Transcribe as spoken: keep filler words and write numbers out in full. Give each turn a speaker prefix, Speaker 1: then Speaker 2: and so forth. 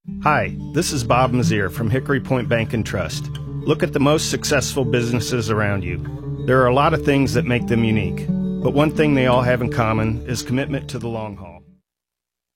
Speaker 1: Hi, this is Bob Mazier from Hickory Point Bank and Trust. Look at the most successful businesses around you. There are a lot of things that make them unique, but one thing they all have in common is commitment to the long haul.